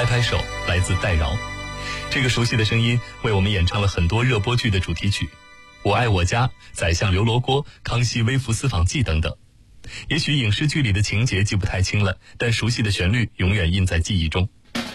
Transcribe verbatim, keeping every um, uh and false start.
拍拍手来自戴娆。这个熟悉的声音为我们演唱了很多热播剧的主题曲，我爱我家、宰相刘罗锅、康熙微服私访记等等。也许影视剧里的情节记不太清了，但熟悉的旋律永远印在记忆中。